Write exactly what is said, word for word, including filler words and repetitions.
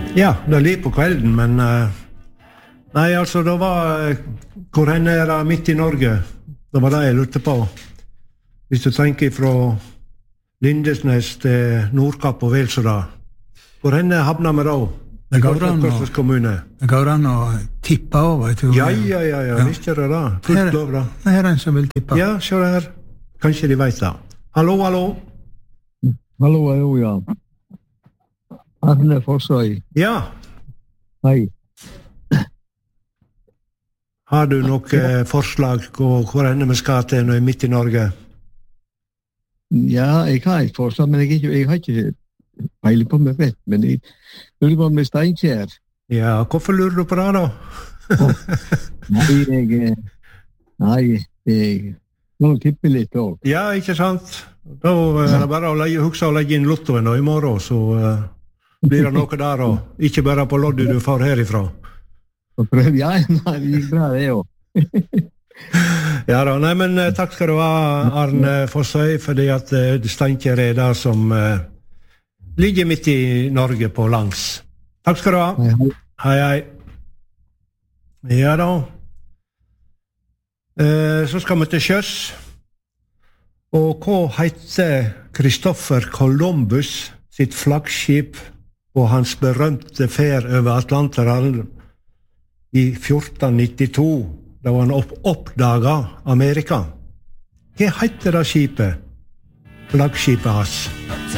Ja, det er litt på kvelden, men uh, nei, altså, det var uh, hvor henne er det midt i Norge? Det var det jeg lurte på. Hvis du tenker fra Lindesnes til Nordkapp og Velsøra, hvor henne havner vi da? Det går an å, det går an å tippe over, jeg tror. Ja, ja, ja, ja, visst gjør det da. Fullt lov da. Det er en som vil tippe. Ja, se det her. Kanskje de vet det. Hallo, hallo. Hallo, hallo, ja. Arne Forsøy. Ja. Hei. Har du noe eh, forslag på hvor enda vi skal til når vi er midt i Norge? Ja, jeg har et forslag, men jeg, jeg har ikke peiling på meg rett, men jeg lurer på med Steinkjer. Ja, hvorfor lurer du på det da? oh, nei, jeg... Nei, jeg... Nå tipper litt også. Ja, ikke sant? Da er det bare å legge, huske å legge inn lottoen i morgen, så uh, blir det noe der også. Ikke bare på loddet du får herifra. Prøv, ja, nei, det gikk bra det også. Ja da, nei, men uh, takk skal du ha, Arne Fossøy, fordi at uh, Steinkjer er det som uh, ligger midt i Norge på langs. Takk skal du ha. Hei, hei. Hei, hei. Ja da. Uh, så skal vi til sjøs. Og hva heter Christopher Columbus sitt flaggskip på hans berømte ferd over Atlanterhavn i fjorten nittito, da han opp oppdaget Amerika? Hva heter det skipet? Flaggskipet hans.